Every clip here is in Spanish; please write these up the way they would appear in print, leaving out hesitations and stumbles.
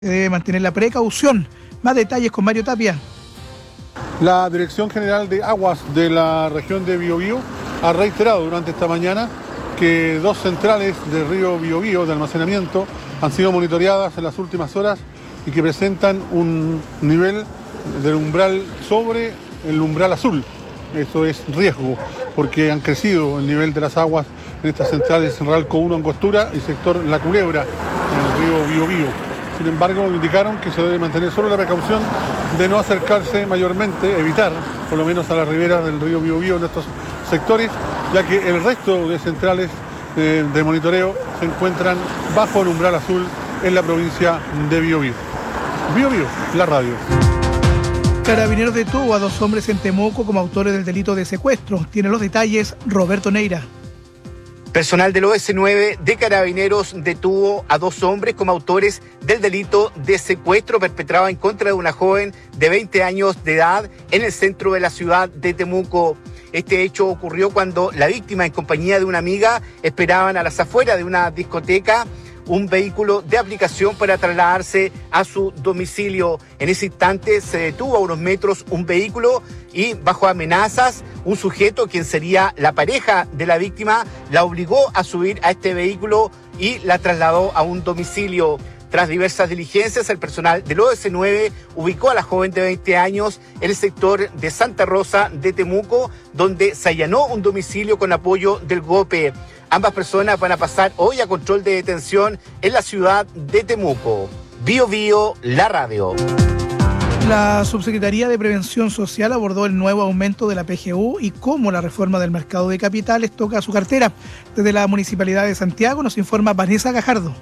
Se debe mantener la precaución. Más detalles con Mario Tapia. La Dirección General de Aguas de la región de Biobío ha reiterado durante esta mañana que 2 centrales del río Biobío de almacenamiento han sido monitoreadas en las últimas horas y que presentan un nivel del umbral sobre el umbral azul. Eso es riesgo, porque han crecido el nivel de las aguas en estas centrales en Ralco 1 Angostura y sector La Culebra, en el río Biobío. Sin embargo, indicaron que se debe mantener solo la precaución de no acercarse mayormente, evitar por lo menos a las riberas del río Biobío en estos sectores, ya que el resto de centrales de monitoreo se encuentran bajo el umbral azul en la provincia de Biobío. Biobío, la radio. Carabineros detuvo a 2 hombres en Temuco como autores del delito de secuestro. Tiene los detalles Roberto Neira. Personal del OS9 de Carabineros detuvo a 2 hombres como autores del delito de secuestro perpetrado en contra de una joven de 20 años de edad en el centro de la ciudad de Temuco. Este hecho ocurrió cuando la víctima, en compañía de una amiga, esperaban a las afueras de una discoteca un vehículo de aplicación para trasladarse a su domicilio. En ese instante se detuvo a unos metros un vehículo y bajo amenazas un sujeto, quien sería la pareja de la víctima, la obligó a subir a este vehículo y la trasladó a un domicilio. Tras diversas diligencias, el personal del OS9 ubicó a la joven de 20 años en el sector de Santa Rosa de Temuco, donde se allanó un domicilio con apoyo del GOPE. Ambas personas van a pasar hoy a control de detención en la ciudad de Temuco. Biobío, la radio. La Subsecretaría de Prevención Social abordó el nuevo aumento de la PGU y cómo la reforma del mercado de capitales toca a su cartera. Desde la Municipalidad de Santiago nos informa Vanessa Gajardo.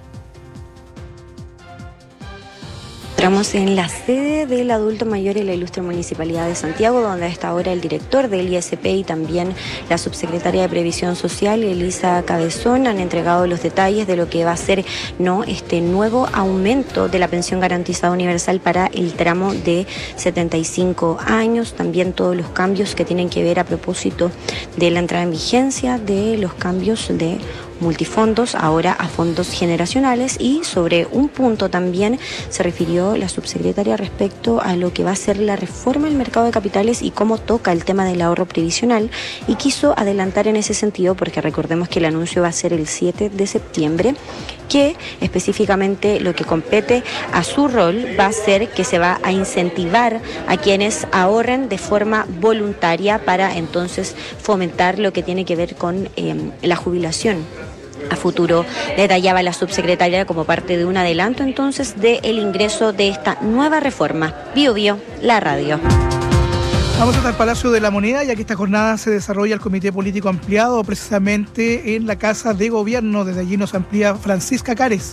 Entramos en la sede del adulto mayor en la ilustre Municipalidad de Santiago, donde a esta hora el director del ISP y también la subsecretaria de Previsión Social, Elisa Cabezón, han entregado los detalles de lo que va a ser este nuevo aumento de la pensión garantizada universal para el tramo de 75 años, también todos los cambios que tienen que ver a propósito de la entrada en vigencia de los cambios de multifondos ahora a fondos generacionales, y sobre un punto también se refirió la subsecretaria respecto a lo que va a ser la reforma del mercado de capitales y cómo toca el tema del ahorro previsional, y quiso adelantar en ese sentido, porque recordemos que el anuncio va a ser el 7 de septiembre, que específicamente lo que compete a su rol va a ser que se va a incentivar a quienes ahorren de forma voluntaria para entonces fomentar lo que tiene que ver con la jubilación a futuro. Detallaba la subsecretaria como parte de un adelanto entonces del ingreso de esta nueva reforma. Biobío, la radio. Vamos hasta el Palacio de la Moneda, ya que esta jornada se desarrolla el Comité Político Ampliado precisamente en la Casa de Gobierno. Desde allí nos amplía Francisca Cares.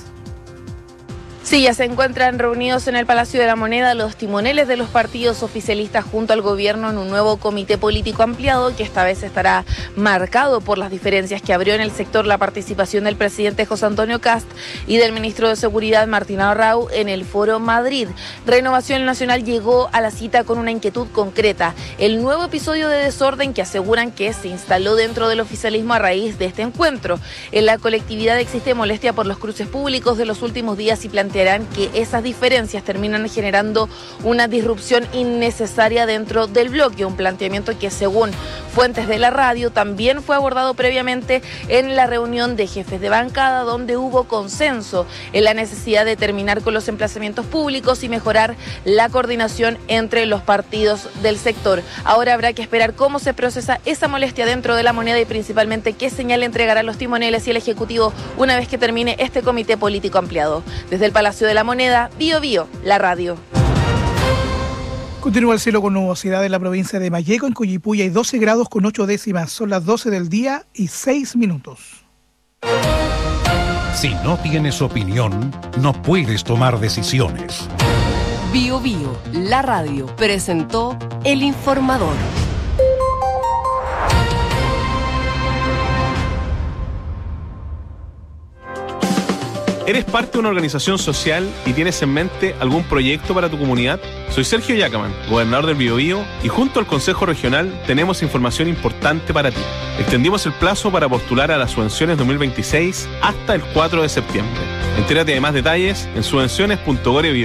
Sí, ya se encuentran reunidos en el Palacio de la Moneda los timoneles de los partidos oficialistas junto al gobierno en un nuevo comité político ampliado, que esta vez estará marcado por las diferencias que abrió en el sector la participación del presidente José Antonio Kast y del ministro de Seguridad Martín Arrau en el Foro Madrid. Renovación Nacional llegó a la cita con una inquietud concreta: el nuevo episodio de desorden que aseguran que se instaló dentro del oficialismo a raíz de este encuentro. En la colectividad existe molestia por los cruces públicos de los últimos días y plantearán que esas diferencias terminan generando una disrupción innecesaria dentro del bloque, un planteamiento que, según fuentes de la radio, también fue abordado previamente en la reunión de jefes de bancada, donde hubo consenso en la necesidad de terminar con los emplazamientos públicos y mejorar la coordinación entre los partidos del sector. Ahora habrá que esperar cómo se procesa esa molestia dentro de la Moneda y principalmente qué señal entregarán los timoneles y el Ejecutivo una vez que termine este comité político ampliado. Desde el Palacio de la Moneda, Biobío, la radio. Continúa el cielo con nubosidad en la provincia de Malleco. En Coyipulli hay 12 grados con 8 décimas. Son las 12 del día y 6 minutos. Si no tienes opinión, no puedes tomar decisiones. Biobío, la radio, presentó El Informador. ¿Eres parte de una organización social y tienes en mente algún proyecto para tu comunidad? Soy Sergio Yacaman, gobernador del Biobío, y junto al Consejo Regional tenemos información importante para ti. Extendimos el plazo para postular a las subvenciones 2026 hasta el 4 de septiembre. Entérate de más detalles en subvenciones.gore.